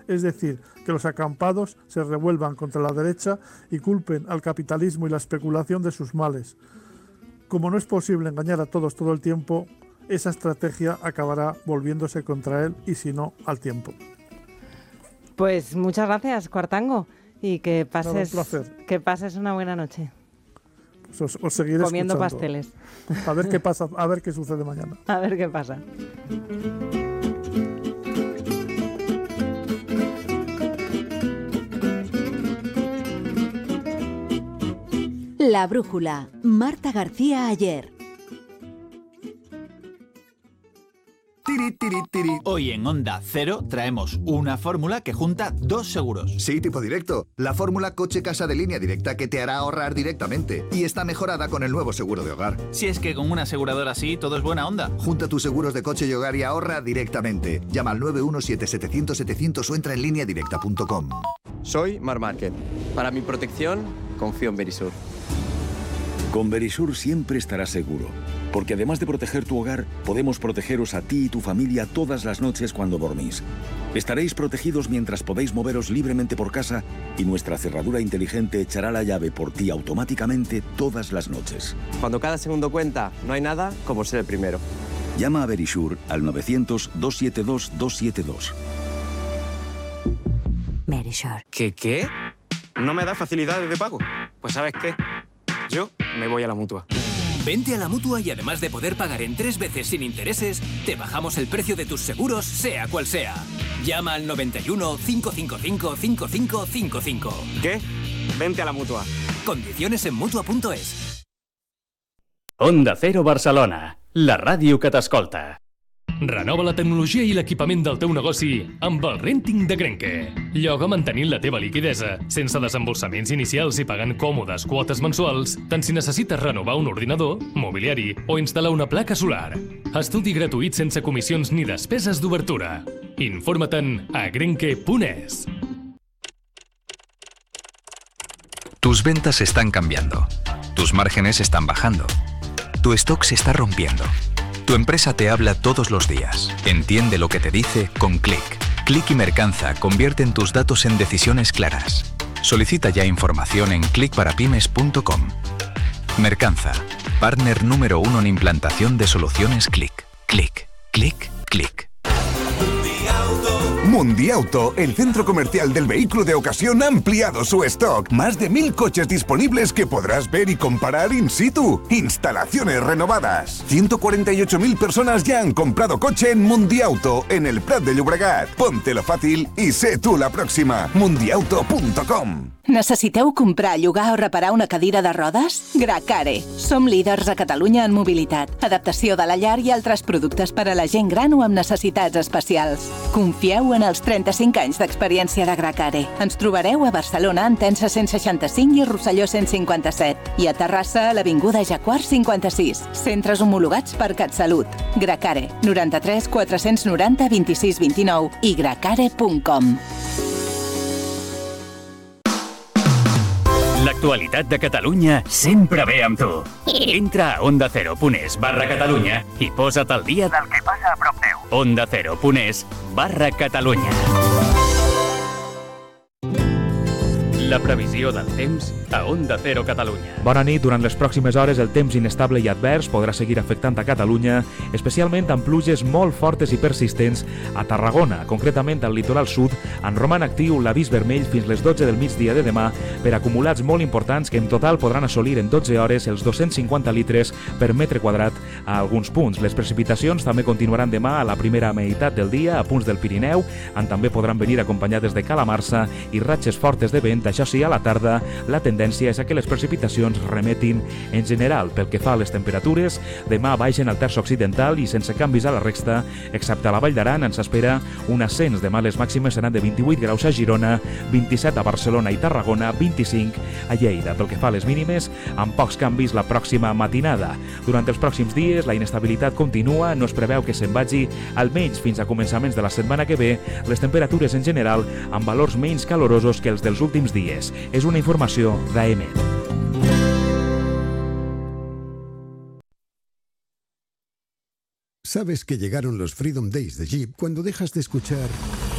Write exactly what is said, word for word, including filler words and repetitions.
es decir, que los acampados se revuelvan contra la derecha y culpen al capitalismo y la especulación de sus males. Como no es posible engañar a todos todo el tiempo, esa estrategia acabará volviéndose contra él y si no, al tiempo. Pues muchas gracias, Cuartango, y que pases, Nada, un placer. que pases una buena noche. Pues os, os seguiré comiendo escuchando. pasteles. A ver qué pasa, a ver qué sucede mañana. A ver qué pasa. La brújula. Marta García Ayer. Tiri, tiri, tiri. Hoy en Onda Cero traemos una fórmula que junta dos seguros. Sí, tipo directo. La fórmula coche-casa de Línea Directa que te hará ahorrar directamente. Y está mejorada con el nuevo seguro de hogar. Si es que con una aseguradora así todo es buena onda. Junta tus seguros de coche y hogar y ahorra directamente. Llama al nueve uno siete setecientos setecientos o entra en línea directa punto com. Soy Mar Márquez. Para mi protección, confío en Verisur. Con Verisur siempre estarás seguro, porque además de proteger tu hogar, podemos protegeros a ti y tu familia todas las noches cuando dormís. Estaréis protegidos mientras podéis moveros libremente por casa y nuestra cerradura inteligente echará la llave por ti automáticamente todas las noches. Cuando cada segundo cuenta, no hay nada como ser el primero. Llama a Verisur al novecientos, doscientos setenta y dos, doscientos setenta y dos. Verisur. ¿Qué qué? ¿No me da facilidades de pago? Pues ¿sabes qué? Yo me voy a la Mutua. Vente a la Mutua y además de poder pagar en tres veces sin intereses, te bajamos el precio de tus seguros, sea cual sea. Llama al noventa y uno, cincuecientos cincuenta y cinco, cincuenta y cinco cincuenta y cinco. ¿Qué? Vente a la Mutua. Condiciones en Mutua punto es. Onda Cero Barcelona, la ràdio que t'escolta. Renova la tecnologia i l'equipament del teu negoci amb el Renting de Grenke. Lloga mantenint la teva liquidesa, sense desembolsaments inicials i pagant còmodes quotes mensuals, tant si necessites renovar un ordinador, mobiliari o instal·lar una placa solar. Estudi gratuït sense comissions ni despeses d'obertura. Informa-te'n a grenke punt es. Tus ventas están cambiando. Tus márgenes están bajando. Tu stock se está rompiendo. Tu empresa te habla todos los días. Entiende lo que te dice con Click. Click y Mercanza convierten tus datos en decisiones claras. Solicita ya información en click para pymes punto com. Mercanza, partner número uno en implantación de soluciones Click. Click, click, click. Mundiauto, el centro comercial del vehículo de ocasión, ha ampliado su stock. Más de mil coches disponibles que podrás ver y comparar in situ. Instalaciones renovadas. ciento cuarenta y ocho mil personas ya han comprado coche en Mundiauto, en el Prat de Llobregat. Póntelo fàcil i sé tu la pròxima. mundiauto punto com. Necessiteu comprar, llogar o reparar una cadira de rodes? Gracare. Som líders a Catalunya en mobilitat, adaptació de la llar i altres productes per a la gent gran o amb necessitats especials. Confieu en els trenta-cinc anys d'experiència de Gracare. Ens trobareu a Barcelona, en Tensa cent seixanta-cinc i Rosselló cent cinquanta-set. I a Terrassa, a l'Avinguda Jacquard cinquanta-sis. Centres homologats per CatSalut. Gracare. noranta-tres quatre-cents noranta vint-i-sis vint-i-nou i gracare punt com. L'actualitat de Catalunya sempre ve amb tu. Entra a onda cero punt es barra Catalunya i posa't al dia del que passa a prop teu. onda cero punt es barra Catalunya. La previsió del temps a Onda Cero Catalunya. Bona nit. Durant les pròximes hores el temps inestable i advers podrà seguir afectant a Catalunya, especialment amb pluges molt fortes i persistents a Tarragona. Concretament al litoral sud en roman actiu l'avís vermell fins les dotze del migdia de demà per acumulats molt importants que en total podran assolir en dotze hores els dos-cents cinquanta litres per metre quadrat a alguns punts. Les precipitacions també continuaran demà a la primera meitat del dia a punts del Pirineu, on també podran venir acompanyades de calamarsa i ratxes fortes de vent. Això sí, a la tarda la tendència és a que les precipitacions remetin en general. Pel que fa a les temperatures, demà baixen al terç occidental i sense canvis a la resta, excepte a la Vall d'Aran, ens espera un ascens. Demà les màximes seran de vint-i-vuit graus a Girona, vint-i-set a Barcelona i Tarragona, vint-i-cinc a Lleida. Pel que fa a les mínimes, amb pocs canvis la pròxima matinada. Durant els pròxims dies la inestabilitat continua, no es preveu que se'n vagi almenys fins a començaments de la setmana que ve les temperatures en general amb valors menys calorosos que els dels últims dies. És una informació d'A E M E T. Sabes que llegaron los Freedom Days de Jeep cuando dejas de escuchar